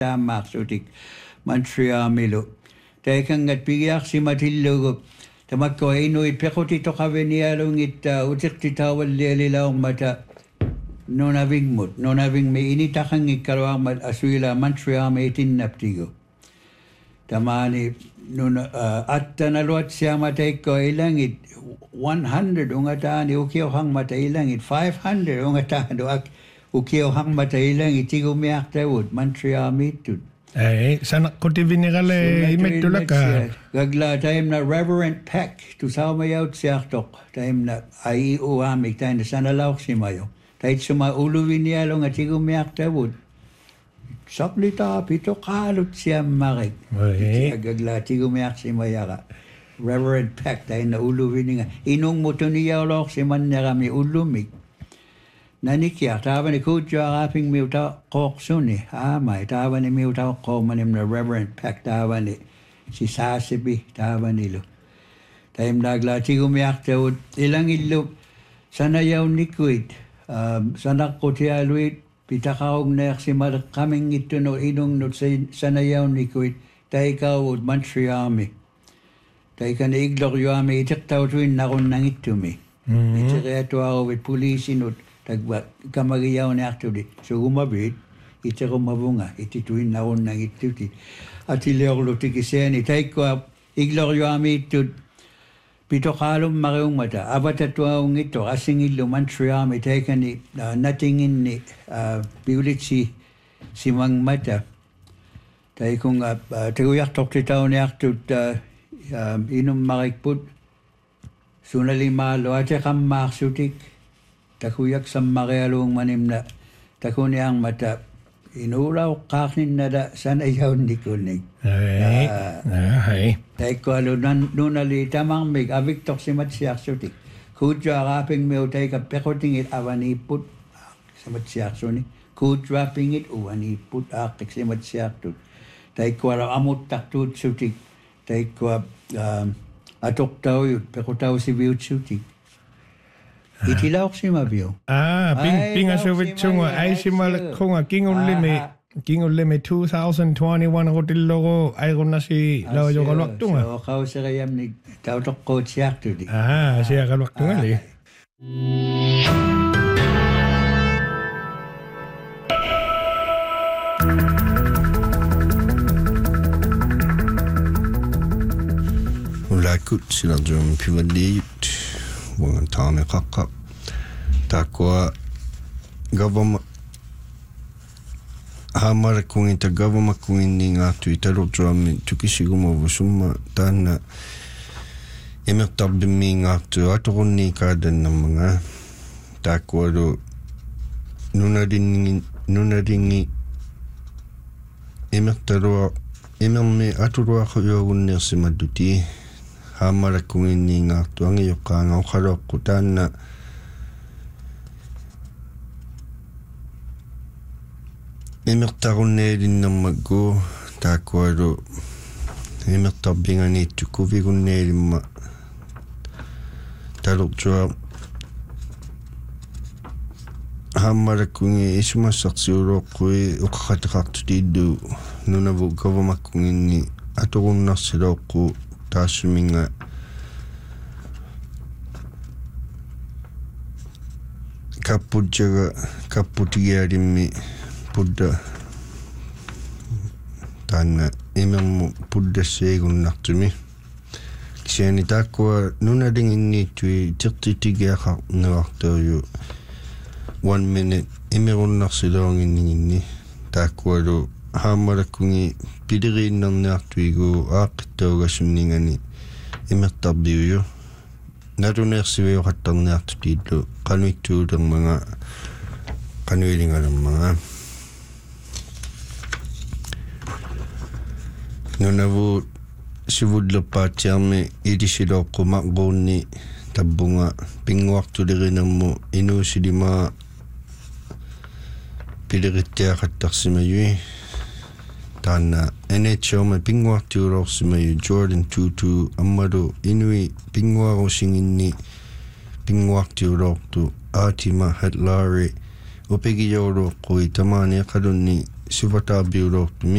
taamaarlutik Montreamilu taikangat pigiarsimatillugu tamakko inuit pequtitoqavinialungit utiqtitawallialilaormata nunavingmi initaqanngikkaluarmat asuila Montreami itinnaptigu tamani attanaluat siamataikko ilangit 100 ungataani ukiohangmata ilangit 500 ungataani ukiohangmata ilangit tigumiartavut Montreamittut sana kotivinigale imettulaka gagla taimna Reverend Peck tusaumayaut siartoq taimna ai uamik taina sanalauqsimayo taitsuma uluvinialunga tigumiartavut saplita pitoqaalut siammarik gagla tigumiarsimayaqa Reverend Peck taina uluvininga inung mutuniyaulorsimannerami ullumik nanikia taavani kuutjuaraaping miuta qooqsuni aamai taavani miuta qoomanimna Reverend Peck taavani sisaasipi taavanilu taimnaagla tigumiartavut ilangillu sanayaunikuit sanaqqutialuit pitaqaugneersimaleqqamingittunu inungnut sanayaunikuit taikaavut Montreami taikana iglorjuami itiqtautuin narunnangittumi itiqiatuaruvit poliisinut tagwa kamagiyauniartuli sugumavit itiqumavunga itituin narunnangittuti atileorlutikisiani taikkoa iglorjuamiittut pitoqaalum mariungmata avatatuaungitto asingillu Montreami taikani natinginni piulitsi simangmata taikunga taguyartortitauniartut inummarikput sunalimaalo ateqammaarsutik takuyak sammarialuungmanimna takuniarmata inuulauqqaarninnala sanayaunnikunnik taikkoalu nunali tamarmik aviktorsimatsiarsutik kuutjuaraapingmiu taika pequtingit avaniipput simatsiarsuni kuutjuapingit uvaniipput aaqtiksimatsiartut taikkuala amuttartuutsutik taikkua atoqtauyut pequtausiviutsutik itilauqsimavio pingasuvitsunga aisimaleqqunga kingullimi 2021 rutilloru airunnasi lawajoqaluartunga qauserayamnik tautoqquutsiartuli siaqaluartungali ulakut silarjum pivaliut wangan qaqqaq takwa government hamar kunginta government kunginninga tuitalurtuammi tukisigumavu summa taanna emertarbimmiingaartu atorunni kaadannamanga takwalu nunaringi emermi aturuaquyuagunnersimadduti hammalakkunginniingaartu angiyoqqaanga uqaloqqu taanna emertarunneelinnermakku taakkualu emertarbinganiittu kuvigunneelimma talurtua hammalakkungi isumassarsiuluoqqui uqaqateqartutiillu nunavu governmakkunginni aturunnarsilooqqu taassuminga kapputigialimmi pudda taanna imermu puddassiigunnartumi kisiani taakkua nunalinginniittui tirtitigiaqarnerartuuju 1 minute imerunnarsiloonginninginni taakkualu haammalakkungi piliriinnerniartuigu aaqqittaugasuningani imertarbiuju natuneersiviuqattarniartutiillu qanuittuulermanga qanuilingalermanga nunavu sivullerpaatiarmi ilisiloqqumaqruunni tabbunga pinguartulerinermu inuusilimaa pilirittaaqattarsimayui taanna NHL pinguartiulorsimayu Jordan Tutu ammalu inui pinguarusinginni pinguartiulortu Atima Hatlari upegijouluqqui tamaani qalunni sivataabiulortumi